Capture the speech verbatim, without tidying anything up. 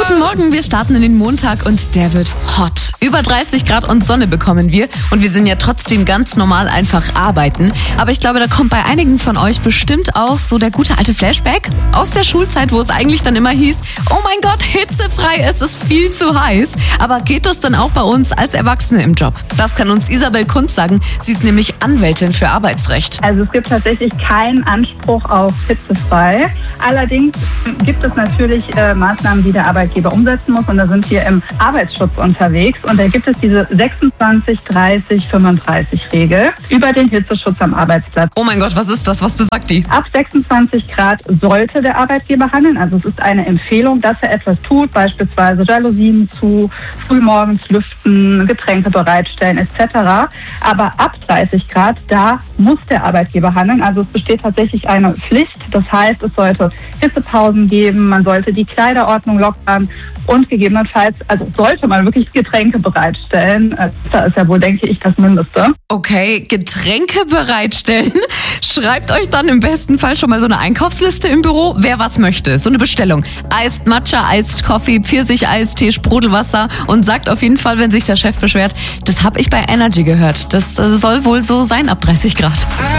Guten Morgen, wir starten in den Montag und der wird hot. Über dreißig Grad und Sonne bekommen wir und wir sind ja trotzdem ganz normal einfach arbeiten. Aber ich glaube, da kommt bei einigen von euch bestimmt auch so der gute alte Flashback aus der Schulzeit, wo es eigentlich dann immer hieß, oh mein Gott, hitzefrei, es ist viel zu heiß. Aber geht das dann auch bei uns als Erwachsene im Job? Das kann uns Isabel Kunz sagen. Sie ist nämlich Anwältin für Arbeitsrecht. Also es gibt tatsächlich keinen Anspruch auf hitzefrei. Allerdings gibt es natürlich äh, Maßnahmen, die der Arbeitgeber umsetzen muss. Und da sind wir im Arbeitsschutz unterwegs. Und da gibt es diese sechsundzwanzig dreißig fünfunddreißig Regel über den Hitzeschutz am Arbeitsplatz. Oh mein Gott, was ist das? Was besagt die? Ab sechsundzwanzig Grad sollte der Arbeitgeber handeln. Also es ist eine Empfehlung, dass er etwas tut, beispielsweise Jalousien zu, frühmorgens lüften, Getränke bereitstellen et cetera. Aber ab dreißig Grad, da muss der Arbeitgeber handeln. Also es besteht tatsächlich eine Pflicht. Das heißt, es sollte Hitzepausen geben, man sollte die Kleiderordnung lockern und gegebenenfalls, also sollte man wirklich Getränke bereitstellen. Das ist ja wohl, denke ich, das Mindeste. Okay, Getränke bereitstellen. Schreibt euch dann im besten Fall schon mal so eine Einkaufsliste im Büro, wer was möchte. So eine Bestellung. Iced Matcha, Iced Coffee, Pfirsich-Eistee, Sprudelwasser und sagt auf jeden Fall, wenn sich der Chef beschwert, das habe ich bei Energy gehört. Das soll wohl so sein ab dreißig Grad.